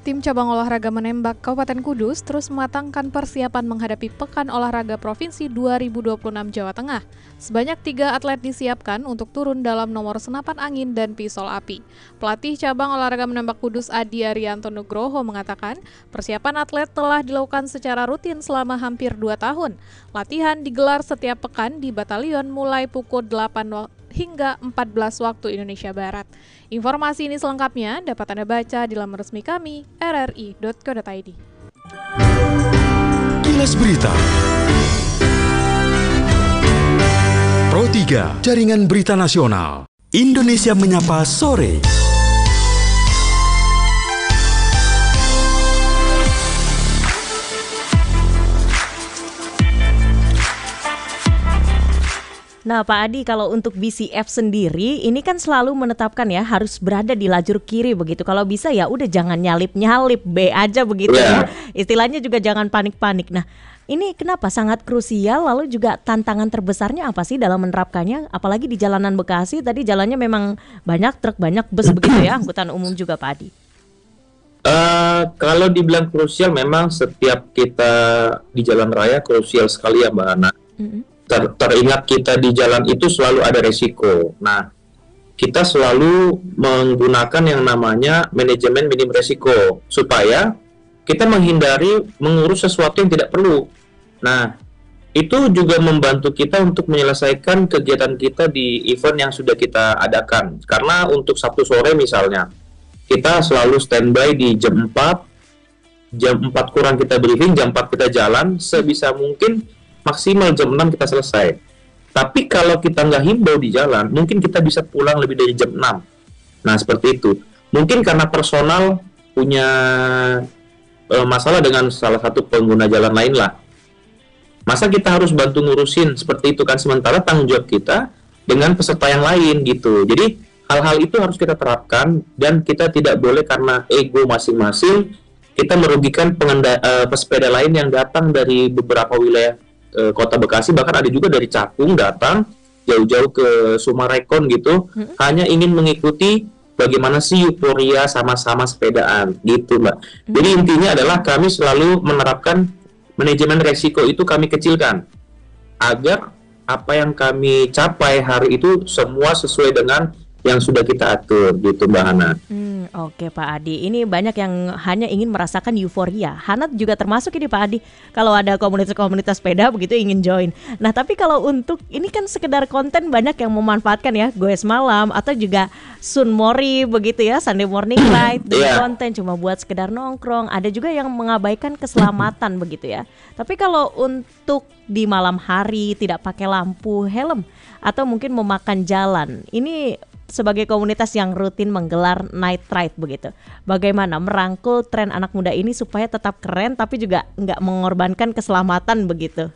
Tim cabang olahraga menembak Kabupaten Kudus terus mematangkan persiapan menghadapi Pekan Olahraga Provinsi 2026 Jawa Tengah. Sebanyak 3 atlet disiapkan untuk turun dalam nomor senapan angin dan pistol api. Pelatih cabang olahraga menembak Kudus Adi Arianto Nugroho mengatakan, persiapan atlet telah dilakukan secara rutin selama hampir 2 tahun. Latihan digelar setiap pekan di batalion mulai pukul 8 hingga 14 waktu Indonesia Barat. Informasi ini selengkapnya dapat Anda baca di laman resmi kami, rri.co.id. Kilas Berita Pro 3, Jaringan Berita Nasional, Indonesia Menyapa Sore. Nah Pak Adi, kalau untuk BCF sendiri ini kan selalu menetapkan ya harus berada di lajur kiri begitu. Kalau bisa ya udah jangan nyalip-nyalip, B aja begitu ya. Istilahnya juga jangan panik-panik. Nah ini kenapa sangat krusial, lalu juga tantangan terbesarnya apa sih dalam menerapkannya? Apalagi di jalanan Bekasi tadi jalannya memang banyak truk, banyak bus begitu ya, angkutan umum juga Pak Adi. Kalau dibilang krusial memang setiap kita di jalan raya krusial sekali ya Mbak Ana. Teringat kita di jalan itu selalu ada resiko. Nah, kita selalu menggunakan yang namanya manajemen minim resiko supaya kita menghindari mengurus sesuatu yang tidak perlu. Nah, itu juga membantu kita untuk menyelesaikan kegiatan kita di event yang sudah kita adakan. Karena untuk Sabtu sore misalnya, kita selalu standby di jam 4, jam 4 kurang kita briefing, jam 4 kita jalan, sebisa mungkin maksimal jam 6 kita selesai. Tapi kalau kita nggak himbau di jalan, mungkin kita bisa pulang lebih dari jam 6. Nah, seperti itu. Mungkin karena personal punya masalah dengan salah satu pengguna jalan lain lah. Masa kita harus bantu ngurusin seperti itu kan, sementara tanggung jawab kita dengan peserta yang lain gitu. Jadi, hal-hal itu harus kita terapkan dan kita tidak boleh karena ego masing-masing kita merugikan pesepeda lain yang datang dari beberapa wilayah Kota Bekasi, bahkan ada juga dari Cakung datang jauh-jauh ke Sumarekon gitu, hanya ingin mengikuti bagaimana sih euforia sama-sama sepedaan gitu Mbak. Jadi intinya adalah kami selalu menerapkan manajemen resiko itu kami kecilkan agar apa yang kami capai hari itu semua sesuai dengan yang sudah kita atur gitu Mbak Hana. Oke Pak Adi, ini banyak yang hanya ingin merasakan euforia. Hanat juga termasuk ini Pak Adi. Kalau ada komunitas-komunitas sepeda begitu ingin join. Nah tapi kalau untuk ini kan sekedar konten, banyak yang memanfaatkan ya goes malam atau juga Sun Mori begitu ya, Sunday morning ride dengan konten cuma buat sekedar nongkrong. Ada juga yang mengabaikan keselamatan begitu ya. Tapi kalau untuk di malam hari tidak pakai lampu, helm atau mungkin memakan jalan, ini sebagai komunitas yang rutin menggelar night ride begitu, bagaimana merangkul tren anak muda ini supaya tetap keren tapi juga nggak mengorbankan keselamatan begitu?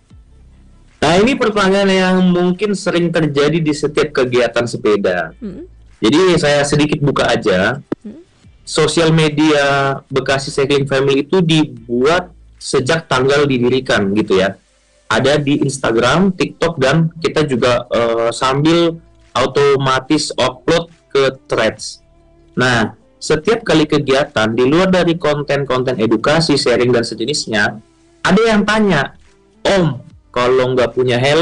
Nah ini pertanyaan yang mungkin sering terjadi di setiap kegiatan sepeda. Jadi saya sedikit buka aja. Sosial media Bekasi Cycling Family itu dibuat sejak tanggal didirikan gitu ya. Ada di Instagram, TikTok, dan kita juga sambil otomatis upload ke Threads. Nah, setiap kali kegiatan di luar dari konten-konten edukasi, sharing dan sejenisnya, ada yang tanya, Om, kalau nggak punya helm